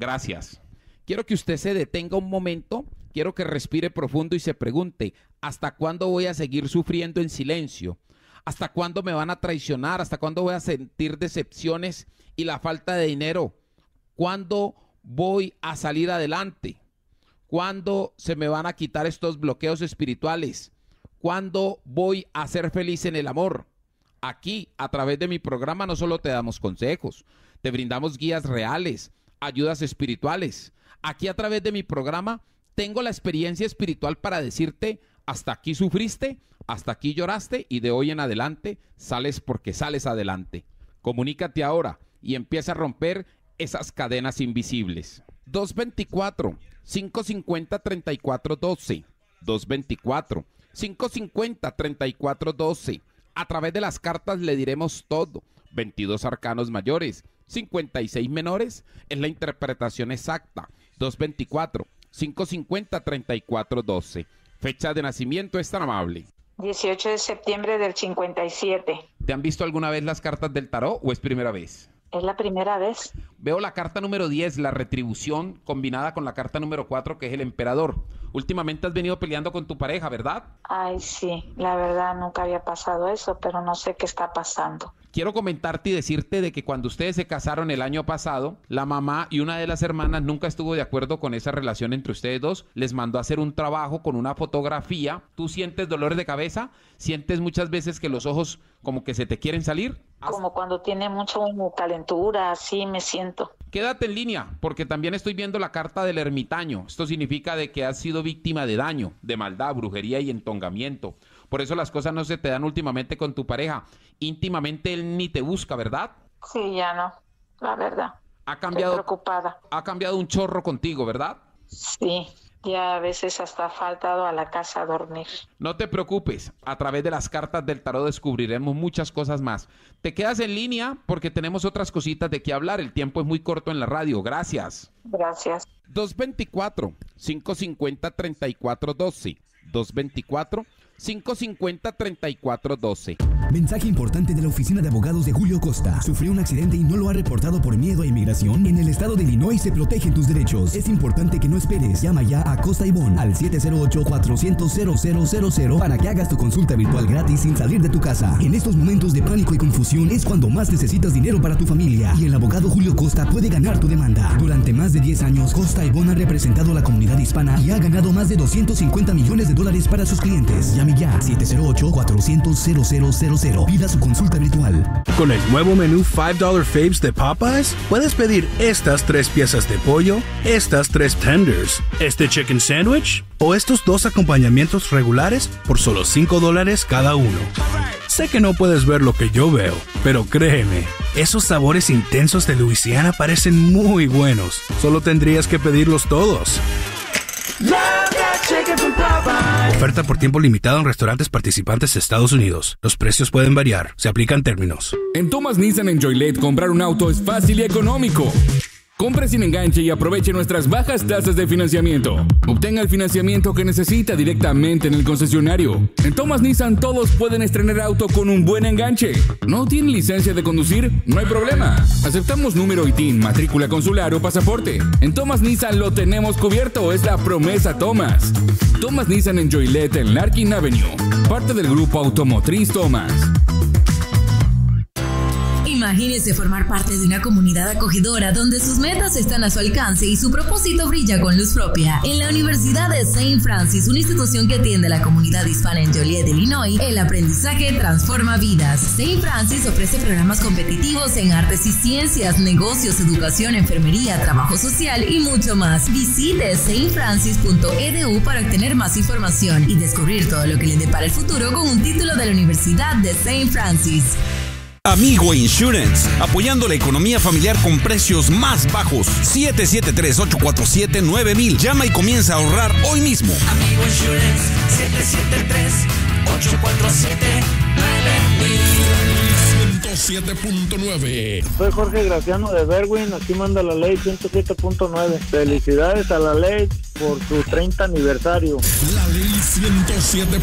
Gracias. Quiero que usted se detenga un momento, quiero que respire profundo y se pregunte, ¿hasta cuándo voy a seguir sufriendo en silencio? ¿Hasta cuándo me van a traicionar? ¿Hasta cuándo voy a sentir decepciones y la falta de dinero? ¿Cuándo voy a salir adelante? ¿Cuándo se me van a quitar estos bloqueos espirituales? ¿Cuándo voy a ser feliz en el amor? Aquí, a través de mi programa, no solo te damos consejos, te brindamos guías reales, ayudas espirituales. Aquí, a través de mi programa, tengo la experiencia espiritual para decirte, hasta aquí sufriste, hasta aquí lloraste y de hoy en adelante sales porque sales adelante. Comunícate ahora y empieza a romper esas cadenas invisibles. 224-550-3412. 224-550-3412. A través de las cartas le diremos todo. 22 arcanos mayores, 56 menores, es la interpretación exacta. 224-550-3412. Fecha de nacimiento es tan amable. 18 de septiembre del 57. ¿Te han visto alguna vez las cartas del tarot o es primera vez? Es la primera vez. Veo la carta número 10, la retribución, combinada con la carta número 4, que es el emperador. Últimamente has venido peleando con tu pareja, ¿verdad? Ay, sí, la verdad nunca había pasado eso, pero no sé qué está pasando. Quiero comentarte y decirte de que cuando ustedes se casaron el año pasado, la mamá y una de las hermanas nunca estuvo de acuerdo con esa relación entre ustedes dos. Les mandó a hacer un trabajo con una fotografía. ¿Tú sientes dolores de cabeza? ¿Sientes muchas veces que los ojos como que se te quieren salir? Como cuando tiene mucha calentura, así me siento. Quédate en línea, porque también estoy viendo la carta del ermitaño. Esto significa de que has sido víctima de daño, de maldad, brujería y entongamiento. Por eso las cosas no se te dan últimamente con tu pareja. Íntimamente él ni te busca, ¿verdad? Sí, ya no, la verdad. Estoy preocupada. Ha cambiado un chorro contigo, ¿verdad? Sí, ya a veces hasta ha faltado a la casa a dormir. No te preocupes, a través de las cartas del tarot descubriremos muchas cosas más. Te quedas en línea porque tenemos otras cositas de qué hablar. El tiempo es muy corto en la radio. Gracias. Gracias. 224-550-3412. 224-550-3412. Mensaje importante de la oficina de abogados de Julio Costa. ¿Sufrió un accidente y no lo ha reportado por miedo a inmigración? En el estado de Illinois se protegen tus derechos. Es importante que no esperes. Llama ya a Costa y Bon al 708-400-0000 para que hagas tu consulta virtual gratis sin salir de tu casa. En estos momentos de pánico y confusión es cuando más necesitas dinero para tu familia. Y el abogado Julio Costa puede ganar tu demanda. Durante más de 10 años, Costa y Bon ha representado a la comunidad hispana y ha ganado más de $250 millones para sus clientes. Llame ya 708-400-0000. Pida su consulta virtual. Con el nuevo menú $5 Faves de Popeyes, puedes pedir estas 3 piezas de pollo, estas 3 tenders, este chicken sandwich o estos 2 acompañamientos regulares por solo $5 cada uno. Sé que no puedes ver lo que yo veo, pero créeme, esos sabores intensos de Luisiana parecen muy buenos. Solo tendrías que pedirlos todos. Oferta por tiempo limitado en restaurantes participantes de Estados Unidos. Los precios pueden variar. Se aplican términos. En Thomas Nissan en Joliet, comprar un auto es fácil y económico. Compre sin enganche y aproveche nuestras bajas tasas de financiamiento. Obtenga el financiamiento que necesita directamente en el concesionario. En Thomas Nissan todos pueden estrenar auto con un buen enganche. ¿No tiene licencia de conducir? No hay problema. Aceptamos número ITIN, matrícula consular o pasaporte. En Thomas Nissan lo tenemos cubierto. Es la promesa Thomas. Thomas Nissan en Joliet en Larkin Avenue. Parte del grupo automotriz Thomas. Imagínese formar parte de una comunidad acogedora donde sus metas están a su alcance y su propósito brilla con luz propia. En la Universidad de St. Francis, una institución que atiende a la comunidad hispana en Joliet, Illinois, el aprendizaje transforma vidas. St. Francis ofrece programas competitivos en artes y ciencias, negocios, educación, enfermería, trabajo social y mucho más. Visite stfrancis.edu para obtener más información y descubrir todo lo que le depara el futuro con un título de la Universidad de St. Francis. Amigo Insurance, apoyando la economía familiar con precios más bajos. 773-847-9000. Llama y comienza a ahorrar hoy mismo. Amigo Insurance, 773-847-9000. 107.9. Soy Jorge Graciano de Berwin, aquí manda la ley 107.9. Felicidades a la ley por su 30 aniversario. La ley 107.